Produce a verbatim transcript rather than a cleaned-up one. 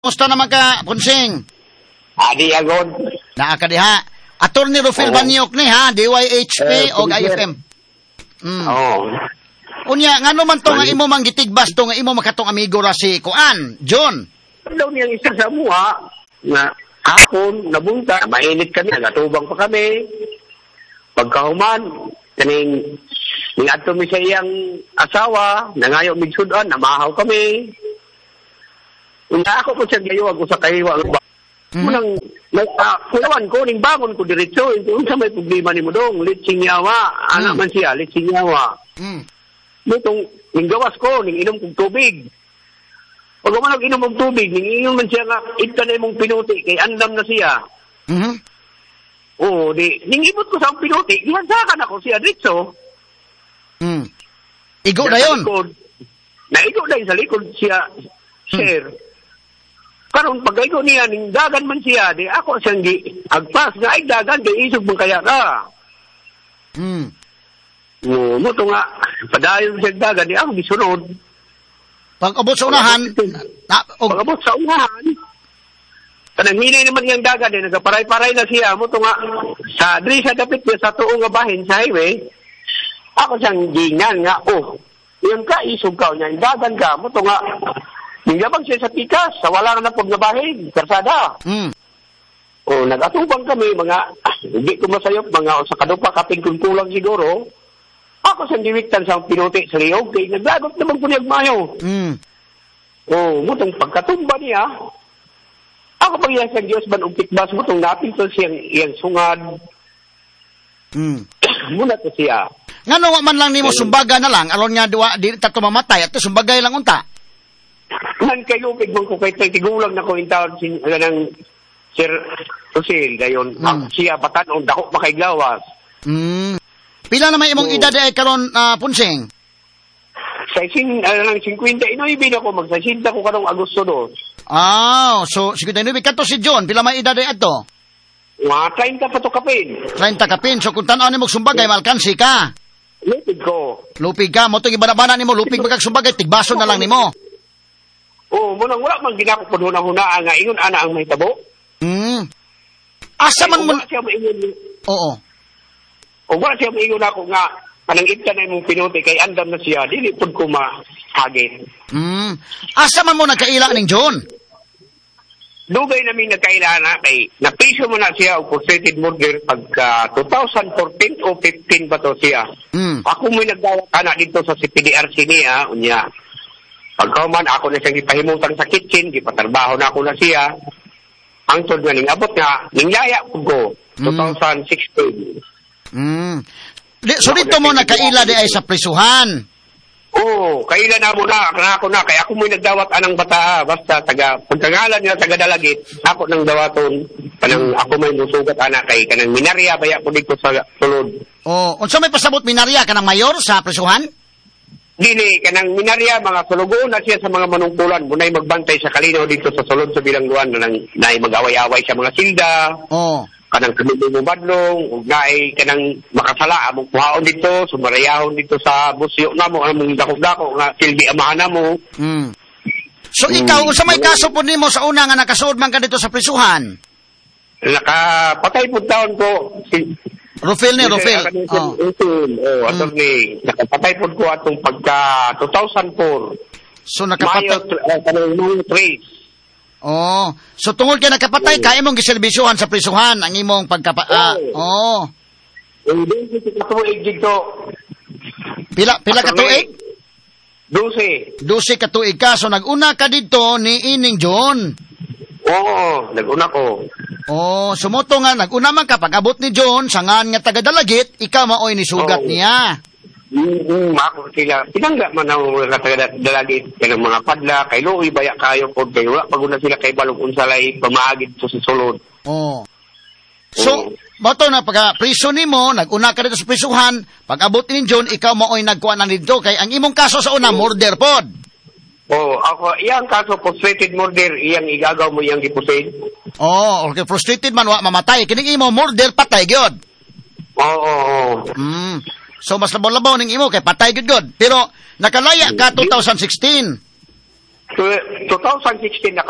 Kumusta naman ka, Punsing? Adi agod. Naa ka diha. Attorney Rufil Oo. Banyok ni ha, D Y H P Eh, o sige, I F sir. M. Mm. Oo. Unya, ngano man to nga Ay. imo manggitigbas to nga imo makatong amigo ra si Kuan, John. Daw niyang isa sa mua na hapon, nabunta, mainit kami, nagatubang pa kami. Pagkahuman, kaning niadto mi sa iyang asawa, nangayo mig sudan, namahaw kami. Una ako ko siya gayuwag ko sa kahiwa. Hmm. Munang, uh, kulawan ko, ning bangon ko diretso, ito sa may problema ni mo dong, litsing yawa, anak Hmm. man siya, litsing yawa. Mm. Nitong, ning gawas ko, ning inom kong tubig. Pag ako nag-inom ng tubig, ning inom man siya nga, ita na imong pinuti, kay andam na siya. Mhm. Oo, di, ning ibot ko sa pinuti, dihansakan ako siya, diretso. Mm. Igo na Sa yon. likod. Naigo na yun sa likod siya, sir. Karon pagkaigo niya, ning dagan man siya, di ako siyang gi, agpas nga, ay dagan, di isog mong kaya ka. Mm. Oo, mo to nga, padayon siya dagan, di ako gisunod. Pag abot sa unahan, na, og, Pagabot sa unahan, kanang hinay naman niyang dagan, eh, nagaparay-paray na siya, mo to nga, sa dri sa dapit niya, sa tuong nga bahin, sa highway, ako siyang gingan nga, oh, yun ka, isog ka, niya, dagan ka, mo to nga, ningabang siya sa pikas, sa wala na pag nabahin, karsada. mm. O, nag-atubang kami, mga, ah, hindi ko masayop, mga, sa kadupa kaping kung kulang siguro, ako siyang diwiktan sa pinuti sa liyog, kay naglagot naman ko niyag mayo. Mm. O, mutong pagkatumba niya, ako pag iyan sa Diyos ban ugtikbas, mutong napinto siyang iyang sungad, Mm. muna to siya. Ngano wa man lang nimo sumbaga na lang aron nga duwa di ta mamatay at sumbagay lang unta. Man kayo, bigmang ko kay tigulang na ko yung tawag sin, ng Sir Rosil, gayon, Hmm. siya batanon, dako pa kay gawas. Mm. Pila naman imong Oo. edad ay karon ah, Punsing? Sa isin, ano lang, fifty, inoibin ako, magsasinta ko karong Agosto dos. Ah, so sige tayo kato si John, pila may edad ay ato? Mga thirty pa to kapin. thirty ka pin. So kung tan-aw nimo sumbagay malkansi ka. Lipid ko. Lupig ka mo to gibana-bana nimo lupig magag sumbagay tigbaso na lang nimo. Oo, munang wala man ginako po hunang-hunaan nga, ingon ana ang may tabo. Mm. Asa man mo Wala siya maingon, Oo. o wala siya maingon ako nga, anang ita na imong pinuti, kay andam na siya, dili pud ko mahagit. Mm. Asa man mo nagkaila ning John? Dugay namin nagkailangan na kay napiso mo na siya og frustrated murder pagka twenty fourteen o fifteen ba to siya. Mm. Ako mo'y nagdawat ana dito sa C P D R C niya, unya. Pagkauman ako na siyang gipahimutan sa kitchen, gipatrabaho na ako na siya. Ang tod nga ning abot nga, ningyaya ko ko twenty sixteen. Mm. Di, so dito mo nagkaila di ay sa prisuhan. Oo, kaila na mo na, kana ako na, kaya ako mo'y nagdawat anang bata, basta taga, pagkangalan niya taga Dalagit, ako nang dawaton, kanang ako may musugat anak kay, kanang minarya, baya ko dito sa sulod. Oh, unsa may pasabot minarya kanang mayor sa prisuhan? Dili, kanang minarya, mga sulugo na siya sa mga manungkulan, munay magbantay sa kalinaw dito sa sulod sa bilangguan, na nang mag-away-away sa mga silda, Oh. kanang kamili mo badlong, ug naay kanang makasala, among kuhaon dito, sumarayahon dito sa busyo na mo, among dako-dako, nga silbi amahan na mo. Mm. So Mm. ikaw unsa may kaso po nimo sa una nga nakasuod man ka dito sa prisuhan? Nakapatay po taon ko, si Rufil ni Rufil. Oh. Oh. Oh, attorney. Nakapatay po ko atong pagka two thousand four. So Mayo, nakapatay. uh, kanang Mayo trace. Oh. So tungod kay nakapatay ka imong giserbisyuhan sa prisuhan ang imong pagkapa ah, oh. Hindi ko katuig dito. Pila pila ka tuig? Dose. Dose ka tuig ka. So naguna ka dito ni Ining John. Oo, nag-una ko. Oh, sumoto nga naguna man ka pag-abot ni John sangan nga taga Dalagit, ikaw maoy ni sugat Oo. niya. Mm-hmm. Ako sila. Pinangga man ang mga taga-dalagit kay mga padla, kay Luoy, baya kayo po. Kay wala paguna sila kay Balong Unsalay, pamaagid to sa sulod. Oh. So, Oo. bato na pagka priso nimo, nag-una ka dito sa prisuhan, pag-abot ni John, ikaw maoy nagkuha na dito kay ang imong kaso sa una murder pod. Oh, ako, iyang kaso, frustrated murder, iyang igagaw mo iyang gipusin. Oh, okay, frustrated man wa mamatay. Kining imo murder patay gyud. Oo, oo, oo. Mm. So mas labaw-labaw ning imo kay patay gyud gyud. Pero nakalaya ka twenty sixteen. So, twenty sixteen,